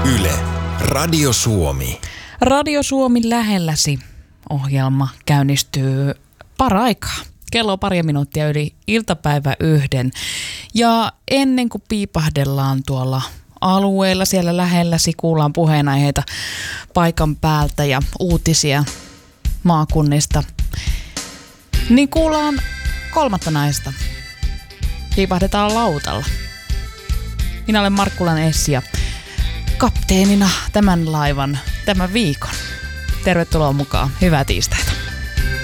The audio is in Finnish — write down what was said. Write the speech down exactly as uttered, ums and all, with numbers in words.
Yle, Radio Suomi. Radio Suomi lähelläsi ohjelma käynnistyy paraikaa. Kello on pari minuuttia yli iltapäivä yhden. Ja ennen kuin piipahdellaan tuolla alueella, siellä lähelläsi kuullaan puheenaiheita paikan päältä ja uutisia maakunnista, niin kuullaan kolmatta naista. Piipahdetaan lautalla. Minä olen Markkulan Essi ja kapteenina tämän laivan, tämän viikon. Tervetuloa mukaan. Hyvää tiistaita.